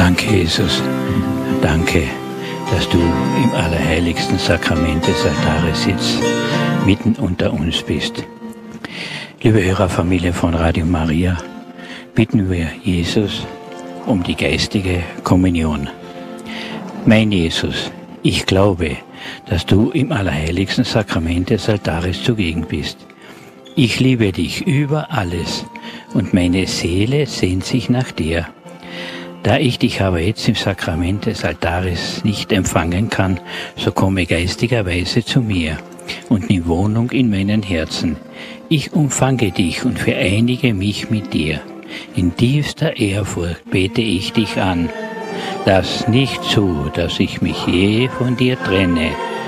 Danke, Jesus. Danke, dass du im allerheiligsten Sakrament des Altares sitzt, mitten unter uns bist. Liebe Hörerfamilie von Radio Maria, bitten wir Jesus um die geistige Kommunion. Mein Jesus, ich glaube, dass du im allerheiligsten Sakrament des Altares zugegen bist. Ich liebe dich über alles und meine Seele sehnt sich nach dir. Da ich dich aber jetzt im Sakrament des Altares nicht empfangen kann, so komme geistigerweise zu mir und nimm Wohnung in meinem Herzen. Ich umfange dich und vereinige mich mit dir. In tiefster Ehrfurcht bete ich dich an. Lass nicht zu, dass ich mich je von dir trenne.